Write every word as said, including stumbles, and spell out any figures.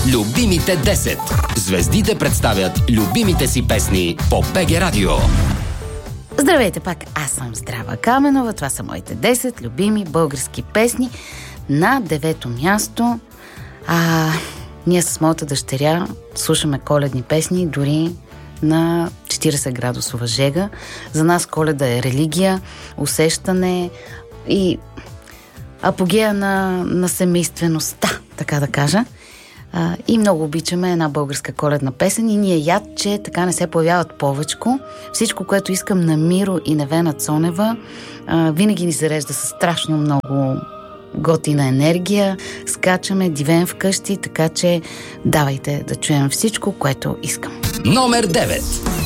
Любимите десет. Звездите представят любимите си песни по БГ Радио. Здравейте пак, аз съм Здрава Каменова. Това са моите десет любими български песни. На девето място а, ние с моята дъщеря слушаме коледни песни дори на четирийсет градусова жега. За нас Коледа е религия, усещане и апогея на, на семействеността, така да кажа. А, и много обичаме една българска коледна песен и ние яд, че така не се появяват повечко. Всичко, което искам на Миро и Невена Цонева, а, винаги ни зарежда със страшно много готина енергия. Скачаме, дивеем вкъщи, така че давайте да чуем всичко, което искам. Номер девет.